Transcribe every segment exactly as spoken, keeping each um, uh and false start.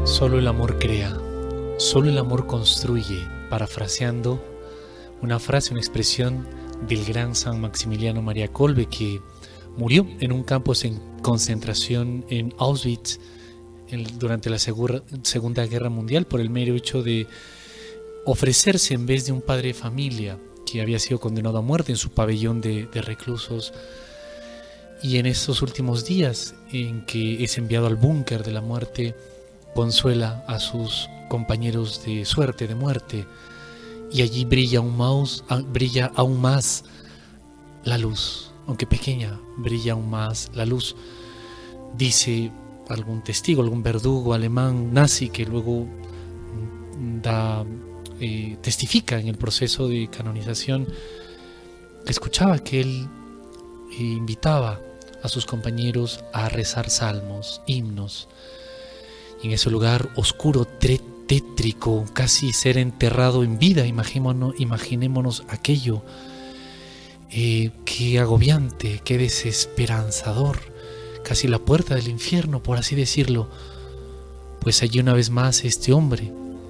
Solo el amor crea, solo el amor construye, parafraseando una frase, una expresión del gran San Maximiliano María Kolbe, que murió en un campo de concentración en Auschwitz en, durante la segura, Segunda Guerra Mundial por el mero hecho de ofrecerse en vez de un padre de familia que había sido condenado a muerte en su pabellón de, de reclusos. Y en estos últimos días en que es enviado al búnker de la muerte, consuela a sus compañeros de suerte, de muerte, y allí brilla aún más, brilla aún más la luz, aunque pequeña, brilla aún más la luz. Dice algún testigo, algún verdugo alemán nazi que luego da, eh, testifica en el proceso de canonización, escuchaba que él eh, invitaba a sus compañeros a rezar salmos, himnos, y en ese lugar oscuro, tétrico, casi ser enterrado en vida, imaginémonos, imaginémonos aquello, eh, qué agobiante, qué desesperanzador, casi la puerta del infierno, por así decirlo. Pues allí una vez más este hombre,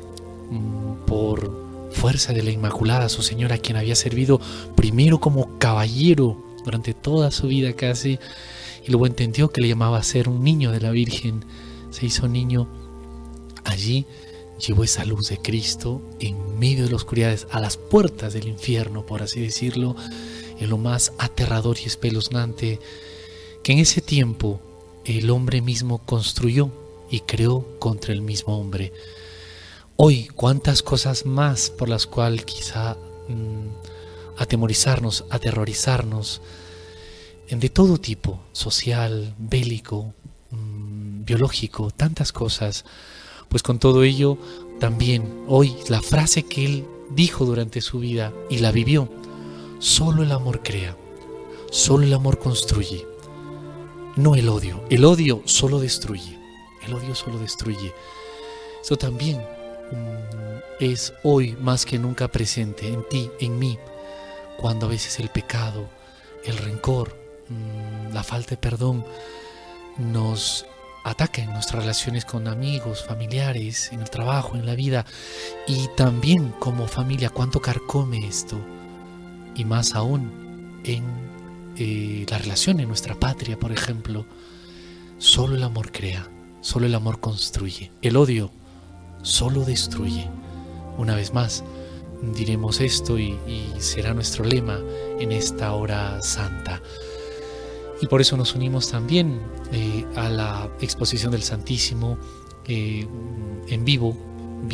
por fuerza de la Inmaculada, su señora, quien había servido primero como caballero durante toda su vida casi, y luego entendió que le llamaba a ser un niño de la Virgen, se hizo niño. Allí llevó esa luz de Cristo en medio de las oscuridades, a las puertas del infierno, por así decirlo, en lo más aterrador y espeluznante que en ese tiempo el hombre mismo construyó y creó contra el mismo hombre. Hoy, cuántas cosas más por las cuales quizá mmm, atemorizarnos, aterrorizarnos, de todo tipo, social, bélico, mmm, biológico, tantas cosas. Pues con todo ello, también hoy la frase que él dijo durante su vida y la vivió: solo el amor crea, solo el amor construye, no el odio. El odio solo destruye, el odio solo destruye. Eso también um, es hoy más que nunca presente en ti, en mí, cuando a veces el pecado, el rencor, um, la falta de perdón nos ataca en nuestras relaciones con amigos, familiares, en el trabajo, en la vida, y también como familia. Cuánto carcome esto, y más aún en eh, la relación en nuestra patria, por ejemplo. Solo el amor crea, solo el amor construye, el odio solo destruye. Una vez más diremos esto y, y será nuestro lema en esta hora santa. Y por eso nos unimos también eh, a la exposición del Santísimo eh, en vivo